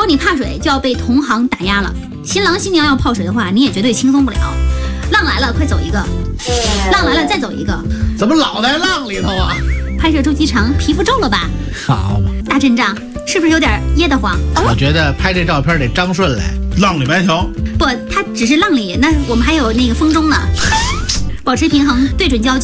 你怕水就要被同行打压了。新郎新娘要泡水的话，你也绝对轻松不了。浪来了，快走一个；浪来了，再走一个。 怎么老在浪里头啊？ 拍摄周期长，皮肤皱了吧？ 好嘛， 大阵仗，是不是有点噎得慌？ 我觉得拍这照片得张顺来。 浪里白条。 不，他只是浪里，那我们还有那个风中呢。保持平衡，对准焦距。